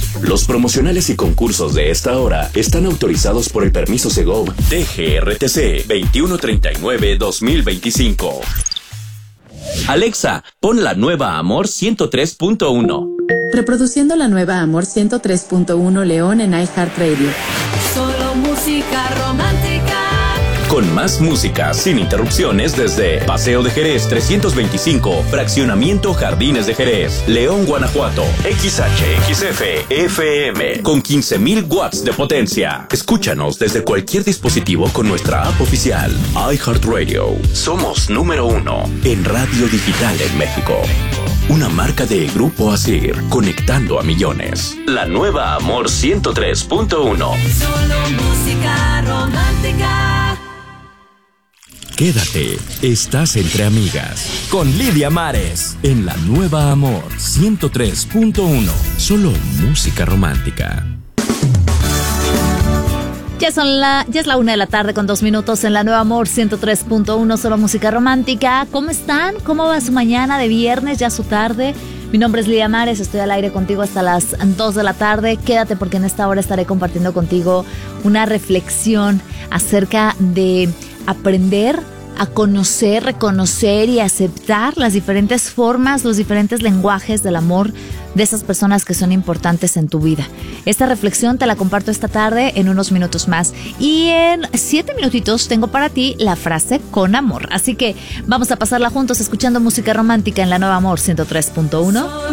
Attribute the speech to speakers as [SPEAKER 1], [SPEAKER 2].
[SPEAKER 1] Los promocionales y concursos de esta hora están autorizados por el permiso Segov DGRTC 2139-2025. Alexa, pon la nueva Amor 103.1.
[SPEAKER 2] Reproduciendo la nueva Amor 103.1 León en iHeartRadio.
[SPEAKER 3] Solo música romántica.
[SPEAKER 1] Con más música, sin interrupciones desde Paseo de Jerez 325, Fraccionamiento Jardines de Jerez, León, Guanajuato. XHXF FM con 15,000 watts de potencia. Escúchanos desde cualquier dispositivo con nuestra app oficial iHeartRadio. Somos número 1 en radio digital en México. Una marca de Grupo Asir, conectando a millones. La nueva Amor 103.1.
[SPEAKER 3] Solo música romántica.
[SPEAKER 1] Quédate, estás entre amigas. Con Lidia Mares. En la nueva Amor 103.1. Solo música romántica.
[SPEAKER 4] Ya es la 1:00 con 2 minutos en la nueva Amor 103.1, solo música romántica. ¿Cómo están? ¿Cómo va su mañana de viernes, ya su tarde? Mi nombre es Lidia Mares, estoy al aire contigo hasta las 2 de la tarde. Quédate porque en esta hora estaré compartiendo contigo una reflexión acerca de aprender a conocer, reconocer y aceptar las diferentes formas, los diferentes lenguajes del amor de esas personas que son importantes en tu vida. Esta reflexión te la comparto esta tarde en unos minutos más. Y en 7 minutitos tengo para ti la frase con amor. Así que vamos a pasarla juntos escuchando música romántica en la nueva Amor 103.1.